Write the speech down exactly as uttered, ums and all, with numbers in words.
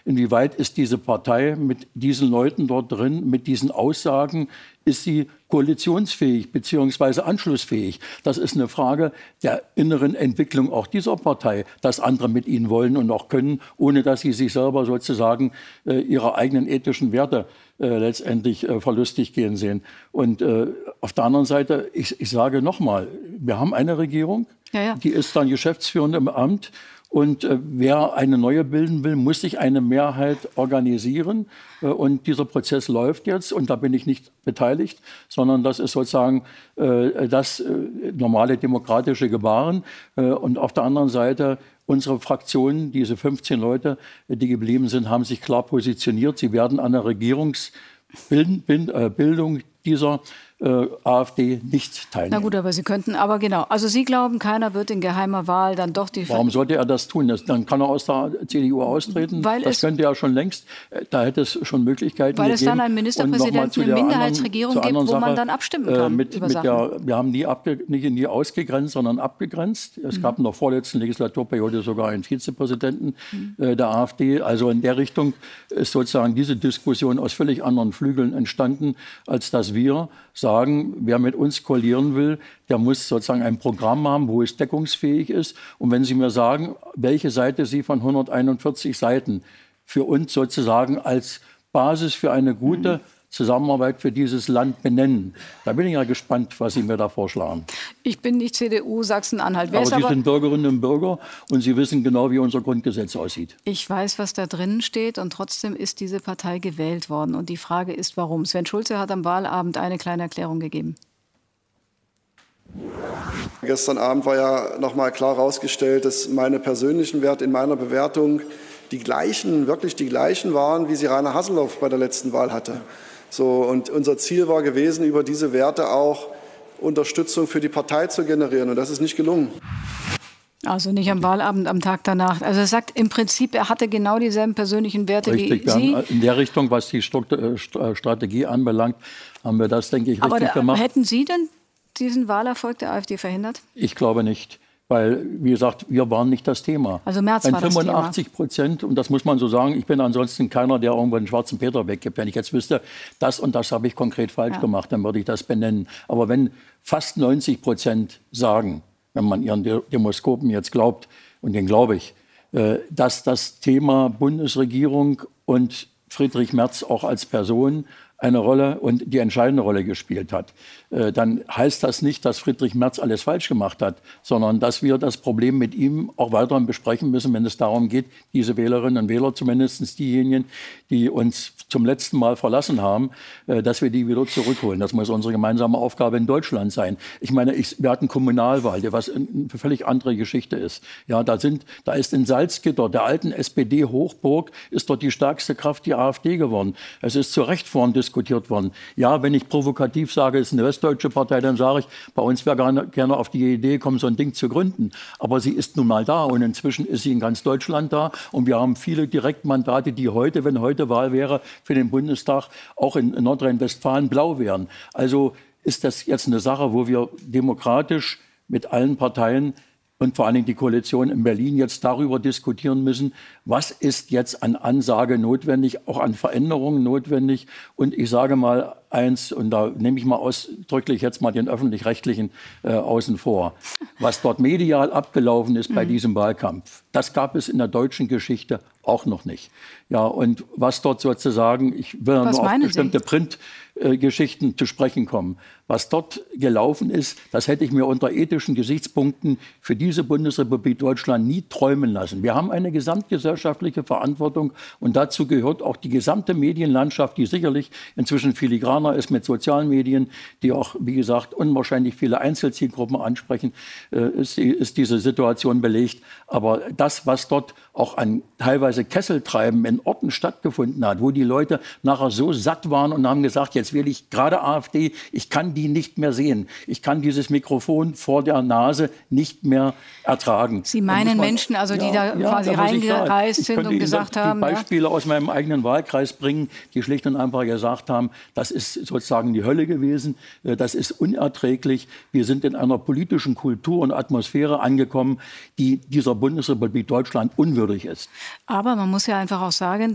inwieweit ist diese Partei mit diesen Leuten dort drin, mit diesen Aussagen, ist sie koalitionsfähig bzw. anschlussfähig? Das ist eine Frage der inneren Entwicklung auch dieser Partei, dass andere mit ihnen wollen und auch können, ohne dass sie sich selber sozusagen äh, ihre eigenen ethischen Werte äh, letztendlich äh, verlustig gehen sehen. Und äh, auf der anderen Seite, ich, ich sage nochmal, wir haben eine Regierung, ja, ja. die ist dann geschäftsführend im Amt. Und äh, wer eine neue bilden will, muss sich eine Mehrheit organisieren. Äh, und dieser Prozess läuft jetzt. Und da bin ich nicht beteiligt, sondern das ist sozusagen äh, das äh, normale demokratische Gebaren. Äh, und auf der anderen Seite, unsere Fraktion, diese fünfzehn Leute, die geblieben sind, haben sich klar positioniert. Sie werden an der Regierungsbildung dieser Äh, AfD nicht teilnehmen. Na gut, aber Sie könnten, aber genau. Also Sie glauben, keiner wird in geheimer Wahl dann doch die... Warum sollte er das tun? Das, dann kann er aus der C D U austreten. Weil das könnte er schon längst. Da hätte es schon Möglichkeiten Weil gegeben. es dann einen Ministerpräsidenten, eine Minderheitsregierung gibt, wo Sache, man dann abstimmen kann. Äh, mit, über mit der, wir haben nie, abge, nicht nie ausgegrenzt, sondern abgegrenzt. Es mhm. gab in der vorletzten Legislaturperiode sogar einen Vizepräsidenten mhm. äh, der AfD. Also in der Richtung ist sozusagen diese Diskussion aus völlig anderen Flügeln entstanden, als dass wir sagen, wer mit uns koalieren will, der muss sozusagen ein Programm haben, wo es deckungsfähig ist. Und wenn Sie mir sagen, welche Seite Sie von hunderteinundvierzig Seiten für uns sozusagen als Basis für eine gute Zusammenarbeit für dieses Land benennen, da bin ich ja gespannt, was Sie mir da vorschlagen. Ich bin nicht C D U Sachsen-Anhalt. Aber Sie aber sind Bürgerinnen und Bürger und Sie wissen genau, wie unser Grundgesetz aussieht. Ich weiß, was da drin steht und trotzdem ist diese Partei gewählt worden. Und die Frage ist, warum? Sven Schulze hat am Wahlabend eine kleine Erklärung gegeben. Gestern Abend war ja noch mal klar herausgestellt, dass meine persönlichen Werte in meiner Bewertung die gleichen, wirklich die gleichen waren, wie sie Rainer Haseloff bei der letzten Wahl hatte. So, und unser Ziel war gewesen, über diese Werte auch Unterstützung für die Partei zu generieren. Und das ist nicht gelungen. Also nicht am Wahlabend, am Tag danach. Also er sagt im Prinzip, er hatte genau dieselben persönlichen Werte Richtig, wie Sie. In der Richtung, was die Strategie anbelangt, haben wir das, denke ich, richtig Aber da, gemacht. Hätten Sie denn diesen Wahlerfolg der AfD verhindert? Ich glaube nicht. Weil, wie gesagt, wir waren nicht das Thema. Also Merz war das Thema. fünfundachtzig Prozent, und das muss man so sagen, ich bin ansonsten keiner, der irgendwo einen schwarzen Peter weggibt. Wenn ich jetzt wüsste, das und das habe ich konkret falsch ja. gemacht, dann würde ich das benennen. Aber wenn fast neunzig Prozent sagen, wenn man ihren Demoskopen jetzt glaubt, und den glaube ich, dass das Thema Bundesregierung und Friedrich Merz auch als Person eine Rolle und die entscheidende Rolle gespielt hat, äh, dann heißt das nicht, dass Friedrich Merz alles falsch gemacht hat, sondern dass wir das Problem mit ihm auch weiterhin besprechen müssen, wenn es darum geht, diese Wählerinnen und Wähler, zumindest diejenigen, die uns zum letzten Mal verlassen haben, äh, dass wir die wieder zurückholen. Das muss unsere gemeinsame Aufgabe in Deutschland sein. Ich meine, ich, wir hatten Kommunalwahl, was eine völlig andere Geschichte ist. Ja, da sind, da ist in Salzgitter, der alten S P D-Hochburg, ist dort die stärkste Kraft die AfD geworden. Es ist zu Recht vorn diskutiert worden. Ja, wenn ich provokativ sage, es ist eine westdeutsche Partei, dann sage ich, bei uns wäre gerne, gerne auf die Idee kommen, so ein Ding zu gründen. Aber sie ist nun mal da und inzwischen ist sie in ganz Deutschland da. Und wir haben viele Direktmandate, die heute, wenn heute Wahl wäre, für den Bundestag auch in Nordrhein-Westfalen blau wären. Also ist das jetzt eine Sache, wo wir demokratisch mit allen Parteien und vor allen Dingen die Koalition in Berlin jetzt darüber diskutieren müssen, was ist jetzt an Ansage notwendig, auch an Veränderungen notwendig. Und ich sage mal eins, und da nehme ich mal ausdrücklich jetzt mal den Öffentlich-Rechtlichen äh, außen vor, was dort medial abgelaufen ist bei mhm. diesem Wahlkampf, das gab es in der deutschen Geschichte auch noch nicht. Ja, und was dort sozusagen, ich will was nur auf bestimmte Printgeschichten äh, zu sprechen kommen, was dort gelaufen ist, das hätte ich mir unter ethischen Gesichtspunkten für diese Bundesrepublik Deutschland nie träumen lassen. Wir haben eine gesamtgesellschaftliche Verantwortung und dazu gehört auch die gesamte Medienlandschaft, die sicherlich inzwischen filigraner ist mit sozialen Medien, die auch, wie gesagt, unwahrscheinlich viele Einzelzielgruppen ansprechen, äh, ist, die, ist diese Situation belegt. Aber das, was dort auch an teilweise Kesseltreiben in Orten stattgefunden hat, wo die Leute nachher so satt waren und haben gesagt, jetzt wähle ich gerade AfD, ich kann die nicht mehr sehen. Ich kann dieses Mikrofon vor der Nase nicht mehr ertragen. Sie meinen man, Menschen, also die ja, da ja, quasi da reingereist sind und gesagt Ihnen haben... die Beispiele ja? aus meinem eigenen Wahlkreis bringen, die schlicht und einfach gesagt haben, das ist sozusagen die Hölle gewesen, das ist unerträglich. Wir sind in einer politischen Kultur und Atmosphäre angekommen, die dieser Bundesrepublik Deutschland unwürdig ist. Aber man muss ja einfach auch sagen,